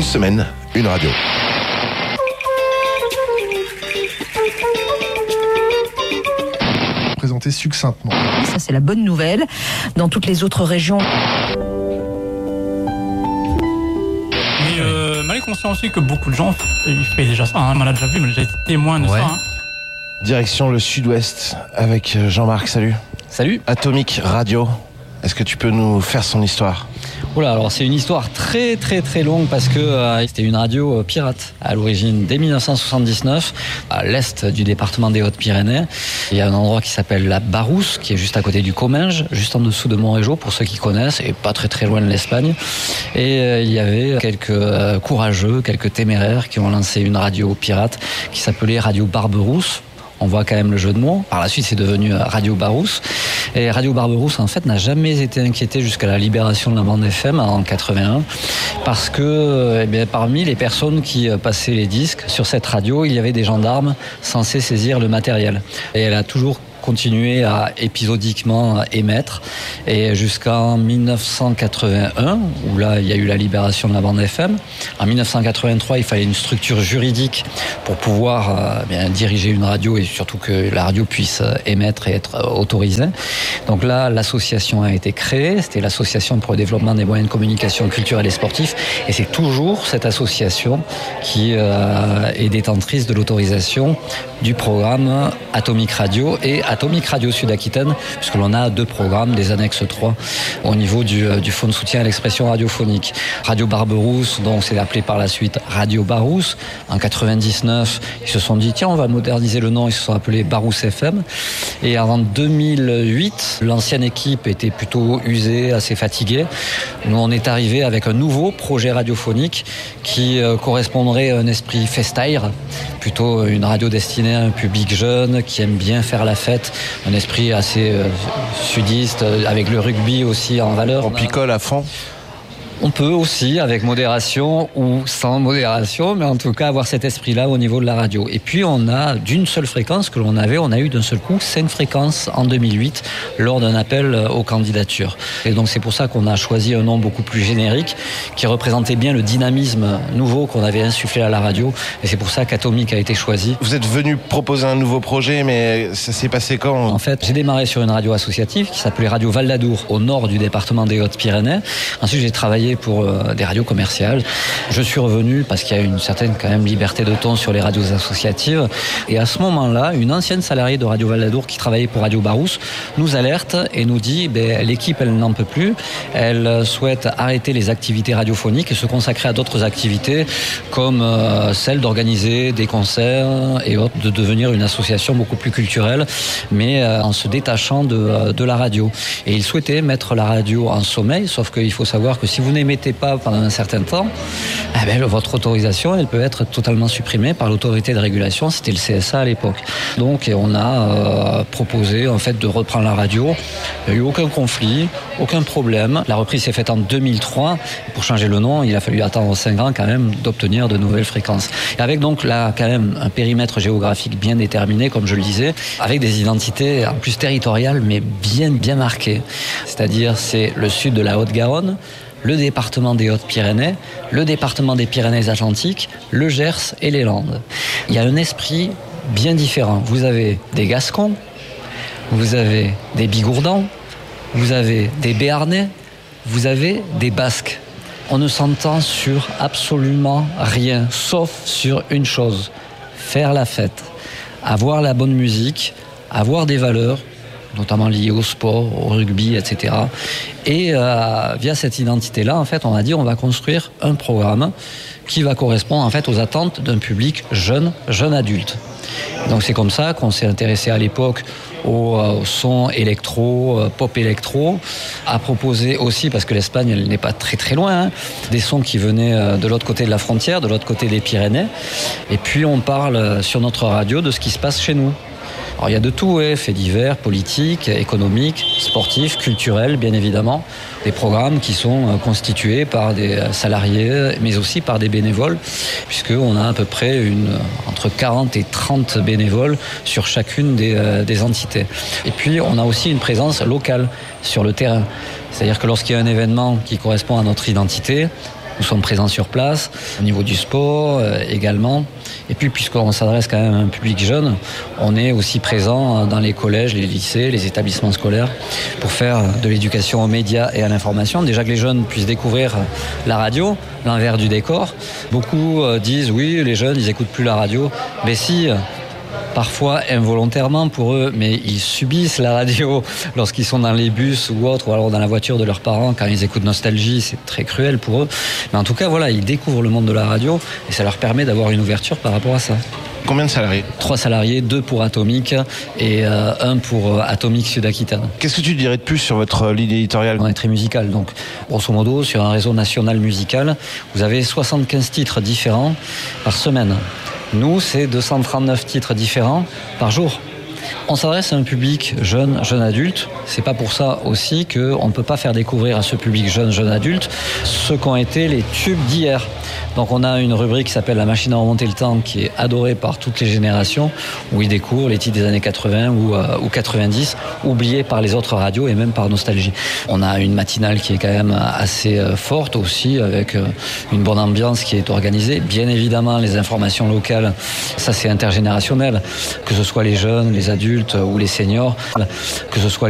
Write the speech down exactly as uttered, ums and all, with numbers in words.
une semaine, une radio. Présenté succinctement. Ça, c'est la bonne nouvelle. Dans toutes les autres régions... Mais euh, mal est conscient aussi que beaucoup de gens ils font déjà ça. Hein. On l'a déjà vu, on a déjà été témoin de ouais. ça. Hein. Direction le sud-ouest avec Jean-Marc, salut. Salut. Atomic Radio, est-ce que tu peux nous faire son histoire ? Oula, alors c'est une histoire très très très longue parce que euh, c'était une radio euh, pirate à l'origine dès dix-neuf cent soixante-dix-neuf à l'est du département des Hautes-Pyrénées. Il y a un endroit qui s'appelle la Barousse qui est juste à côté du Comminges, juste en dessous de Montrégeau pour ceux qui connaissent et pas très très loin de l'Espagne. Et euh, il y avait quelques euh, courageux, quelques téméraires qui ont lancé une radio pirate qui s'appelait Radio Barberousse. On voit quand même le jeu de mots. Par la suite, c'est devenu Radio Barousse. Et Radio Barberousse, en fait, n'a jamais été inquiété jusqu'à la libération de la bande F M en quatre-vingt-un. Parce que, eh bien, parmi les personnes qui passaient les disques sur cette radio, il y avait des gendarmes censés saisir le matériel. Et elle a toujours continuer à épisodiquement émettre et jusqu'en dix-neuf cent quatre-vingt-un où là il y a eu la libération de la bande F M. En dix-neuf cent quatre-vingt-trois il fallait une structure juridique pour pouvoir euh, bien diriger une radio et surtout que la radio puisse émettre et être autorisée. Donc là l'association a été créée, c'était l'association pour le développement des moyens de communication culturels et sportifs et c'est toujours cette association qui euh, est détentrice de l'autorisation du programme Atomic Radio et Atomic Radio Sud-Aquitaine, puisque l'on a deux programmes, des annexes trois, au niveau du, du fonds de soutien à l'expression radiophonique. Radio Barberousse, donc c'est appelé par la suite Radio Barousse. En quatre-vingt-dix-neuf, ils se sont dit, tiens, on va moderniser le nom, ils se sont appelés Barousse F M. Et en deux mille huit, l'ancienne équipe était plutôt usée, assez fatiguée. Nous, on est arrivé avec un nouveau projet radiophonique qui euh, correspondrait à un esprit festaire, plutôt une radio destinée à un public jeune qui aime bien faire la fête. Un esprit assez euh, sudiste, avec le rugby aussi en valeur. On picole à fond. On peut aussi, avec modération ou sans modération, mais en tout cas avoir cet esprit-là au niveau de la radio. Et puis on a, d'une seule fréquence que l'on avait, on a eu d'un seul coup cinq fréquences en deux mille huit lors d'un appel aux candidatures. Et donc c'est pour ça qu'on a choisi un nom beaucoup plus générique qui représentait bien le dynamisme nouveau qu'on avait insufflé à la radio. Et c'est pour ça qu'Atomic a été choisi. Vous êtes venu proposer un nouveau projet, mais ça s'est passé quand ? En fait, j'ai démarré sur une radio associative qui s'appelait Radio Val d'Adour, au nord du département des Hautes-Pyrénées. Ensuite, j'ai travaillé pour euh, des radios commerciales. Je suis revenu parce qu'il y a une certaine quand même liberté de ton sur les radios associatives. Et à ce moment-là, une ancienne salariée de Radio Val d'Adour qui travaillait pour Radio Barousse nous alerte et nous dit ben, l'équipe, elle n'en peut plus. Elle souhaite arrêter les activités radiophoniques et se consacrer à d'autres activités comme euh, celle d'organiser des concerts et autres, de devenir une association beaucoup plus culturelle, mais euh, en se détachant de, de la radio. Et il souhaitait mettre la radio en sommeil, sauf qu'il faut savoir que si vous n'émettez pas pendant un certain temps, eh bien, votre autorisation elle peut être totalement supprimée par l'autorité de régulation, c'était le C S A à l'époque. Donc on a euh, proposé en fait de reprendre la radio. Il n'y a eu aucun conflit, aucun problème. La reprise s'est faite en deux mille trois. Pour changer le nom, il a fallu attendre cinq ans quand même d'obtenir de nouvelles fréquences. Et avec donc là quand même un périmètre géographique bien déterminé, comme je le disais, avec des identités en plus territoriales mais bien bien marquées. C'est-à-dire c'est le sud de la Haute-Garonne, le département des Hautes-Pyrénées, le département des Pyrénées-Atlantiques, le Gers et les Landes. Il y a un esprit bien différent. Vous avez des Gascons, vous avez des Bigourdans, vous avez des Béarnais, vous avez des Basques. On ne s'entend sur absolument rien, sauf sur une chose, faire la fête, avoir la bonne musique, avoir des valeurs, notamment liées au sport, au rugby, et cetera. Et euh, via cette identité-là, en fait, on a dit on va construire un programme qui va correspondre en fait aux attentes d'un public jeune, jeune adulte. Donc c'est comme ça qu'on s'est intéressé à l'époque au, euh, au son électro, euh, pop électro, à proposer aussi, parce que l'Espagne elle n'est pas très très loin, hein, des sons qui venaient euh, de l'autre côté de la frontière, de l'autre côté des Pyrénées. Et puis on parle euh, sur notre radio de ce qui se passe chez nous. Alors il y a de tout, ouais, faits divers, politiques, économiques, sportifs, culturels, bien évidemment. Des programmes qui sont constitués par des salariés, mais aussi par des bénévoles, puisqu'on a à peu près une, entre quarante et trente bénévoles sur chacune des, euh, des entités. Et puis on a aussi une présence locale sur le terrain. C'est-à-dire que lorsqu'il y a un événement qui correspond à notre identité, Nous sommes présents sur place, au niveau du sport euh, également. Et puis, puisqu'on s'adresse quand même à un public jeune, on est aussi présent dans les collèges, les lycées, les établissements scolaires pour faire de l'éducation aux médias et à l'information. Déjà que les jeunes puissent découvrir la radio, l'envers du décor. Beaucoup disent, oui, les jeunes, ils n'écoutent plus la radio. Mais si... parfois involontairement pour eux, mais ils subissent la radio lorsqu'ils sont dans les bus ou autres, ou alors dans la voiture de leurs parents, quand ils écoutent Nostalgie, c'est très cruel pour eux. Mais en tout cas, voilà, ils découvrent le monde de la radio et ça leur permet d'avoir une ouverture par rapport à ça. Combien de salariés ? Trois salariés, deux pour Atomic et euh, un pour euh, Atomic Sud-Aquitaine. Qu'est-ce que tu dirais de plus sur votre ligne éditoriale ? On est très musical, donc grosso modo, sur un réseau national musical, vous avez soixante-quinze titres différents par semaine. Nous, c'est deux cent trente-neuf titres différents par jour. On s'adresse à un public jeune, jeune adulte. C'est pas pour ça aussi qu'on ne peut pas faire découvrir à ce public jeune, jeune adulte ce qu'ont été les tubes d'hier. Donc on a une rubrique qui s'appelle La machine à remonter le temps, qui est adorée par toutes les générations, où ils découvrent les titres des années quatre-vingts ou, euh, ou quatre-vingt-dix, oubliés par les autres radios et même par Nostalgie. On a une matinale qui est quand même assez euh, forte aussi, avec euh, une bonne ambiance qui est organisée. Bien évidemment, les informations locales, ça c'est intergénérationnel, que ce soit les jeunes, les adultes ou les seniors, que ce soit